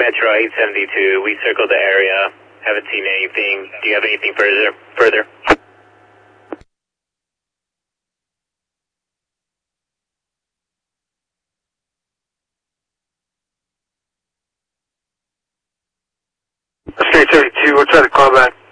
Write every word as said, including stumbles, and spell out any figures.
Metro eight seventy-two. We circled the area. Haven't seen anything. Do you have anything further? Further? State seventy-two, we'll try to call back.